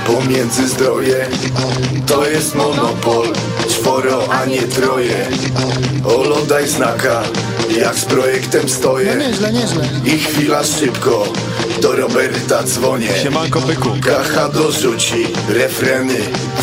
pomiędzy zdroje. To jest monopol, czworo, a nie troje. Olo, daj znaka, jak z projektem stoję. Nieźle. I chwila szybko, do Roberta dzwonię. Siemanko byku. Kacha dorzuci refreny,